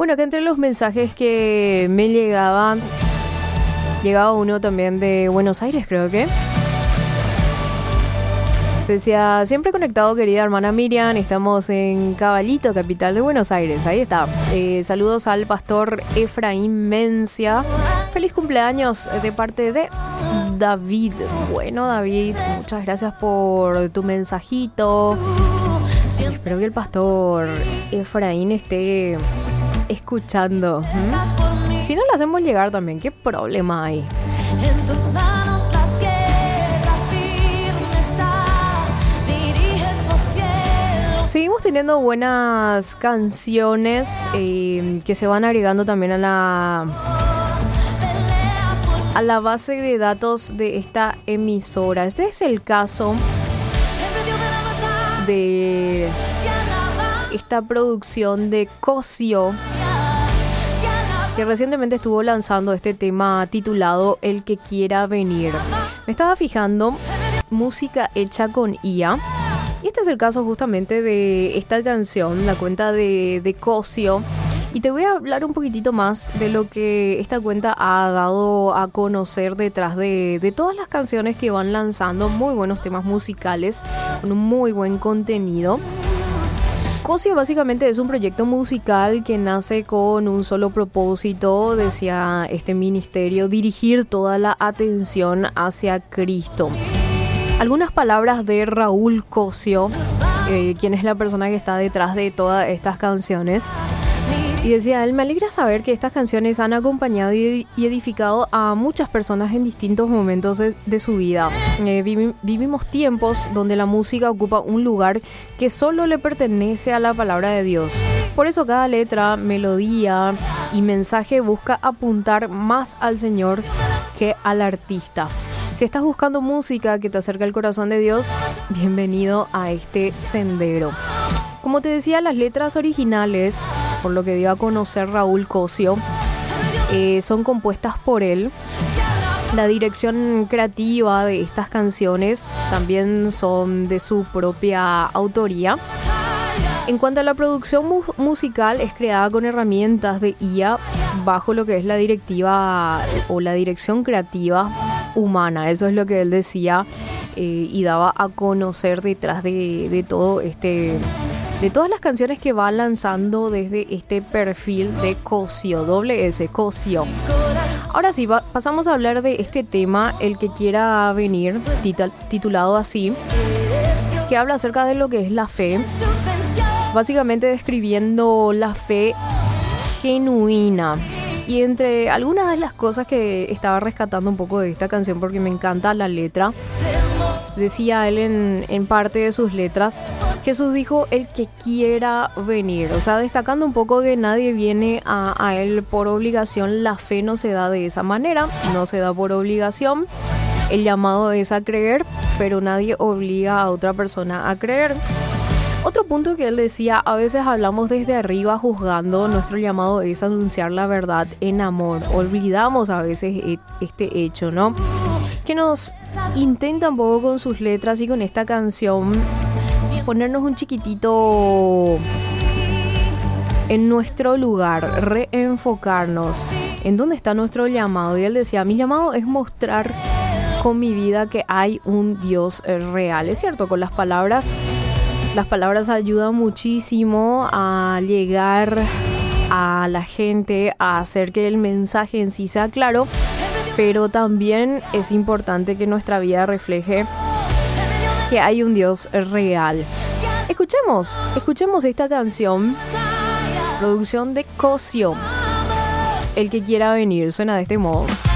Bueno, acá entre los mensajes que me llegaba uno también de Buenos Aires, creo que. Decía, siempre conectado, querida hermana Miriam, estamos en Caballito, capital de Buenos Aires, ahí está. Saludos al pastor Efraín Mencia. Feliz cumpleaños de parte de David. Bueno, David, muchas gracias por tu mensajito. Espero que el pastor Efraín esté escuchando. Si no, le hacemos llegar también, ¿qué problema hay? En tus manos la tierra firme está, diriges los cielos. Seguimos teniendo buenas canciones que se van agregando también a la base de datos de esta emisora. Este es el caso de esta producción de Cosio, que recientemente estuvo lanzando este tema titulado El que quiera venir. Me estaba fijando, música hecha con IA. Y este es el caso justamente de esta canción, la cuenta de Cosio. Y te voy a hablar un poquitito más de lo que esta cuenta ha dado a conocer detrás de todas las canciones que van lanzando. Muy buenos temas musicales, con un muy buen contenido. Cosio básicamente es un proyecto musical que nace con un solo propósito, decía este ministerio, dirigir toda la atención hacia Cristo. Algunas palabras de Raúl Cosio, quien es la persona que está detrás de todas estas canciones. Y decía él, me alegra saber que estas canciones han acompañado y edificado a muchas personas en distintos momentos de su vida. Vivimos tiempos donde la música ocupa un lugar que solo le pertenece a la palabra de Dios. Por eso cada letra, melodía y mensaje busca apuntar más al Señor que al artista. Si estás buscando música que te acerca al corazón de Dios, bienvenido a este sendero. Como te decía, las letras originales, por lo que dio a conocer Raúl Cosio, son compuestas por él. La dirección creativa de estas canciones también son de su propia autoría. En cuanto a la producción musical, es creada con herramientas de IA bajo lo que es la directiva o la dirección creativa humana. Eso es lo que él decía y daba a conocer detrás de todo de todas las canciones que va lanzando desde este perfil de Cosio, S, Cosio. Ahora sí, pasamos a hablar de este tema, El que quiera venir, titulado así, que habla acerca de lo que es la fe, básicamente describiendo la fe genuina. Y entre algunas de las cosas que estaba rescatando un poco de esta canción, porque me encanta la letra, decía él en parte de sus letras, Jesús dijo, el que quiera venir. O sea, destacando un poco que nadie viene a él por obligación. La fe no se da de esa manera, no se da por obligación. El llamado es a creer, pero nadie obliga a otra persona a creer. Otro punto que él decía, a veces hablamos desde arriba juzgando, nuestro llamado es anunciar la verdad en amor. Olvidamos a veces este hecho, ¿no? Que nos intenta un poco con sus letras y con esta canción ponernos un chiquitito en nuestro lugar, reenfocarnos en dónde está nuestro llamado. Y él decía, mi llamado es mostrar con mi vida que hay un Dios real. Es cierto, con las palabras ayudan muchísimo a llegar a la gente, a hacer que el mensaje en sí sea claro, pero también es importante que nuestra vida refleje que hay un Dios real. Escuchemos esta canción, producción de Cosio, El que quiera venir, suena de este modo.